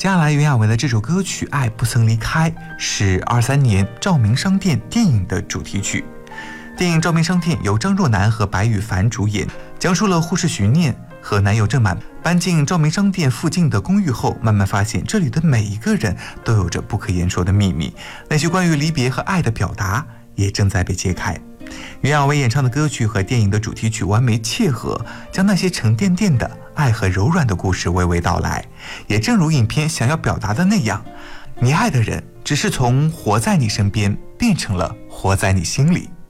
接下来袁娅维的这首歌曲《爱不曾离开》是23年照明商店电影的主题曲。电影《照明商店》由张若楠和白羽凡主演，讲述了护士徐念和男友郑满搬进照明商店附近的公寓后，慢慢发现这里的每一个人都有着不可言说的秘密，那些关于离别和爱的表达也正在被揭开。袁娅维演唱的歌曲和电影的主题曲完美契合，将那些沉甸甸的爱和柔软的故事娓娓道来。也正如影片想要表达的那样，你爱的人只是从活在你身边变成了活在你心里。